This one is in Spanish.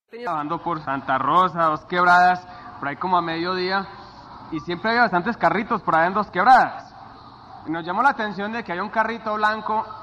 Trabajando por Santa Rosa, Dos Quebradas, por ahí como a mediodía, y siempre había bastantes carritos por ahí en Dos Quebradas. Y nos llamó la atención de que hay un carrito blanco